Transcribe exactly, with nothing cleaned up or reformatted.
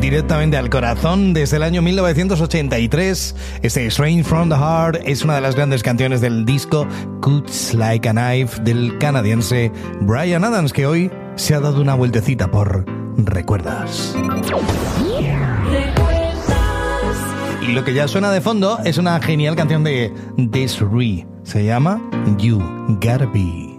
directamente al corazón desde el año mil novecientos ochenta y tres. Este Straight from the Heart es una de las grandes canciones del disco Cuts Like a Knife del canadiense Bryan Adams, que hoy se ha dado una vueltecita por Recuerdas. Y lo que ya suena de fondo es una genial canción de Des'ree. Se llama You Gotta Be.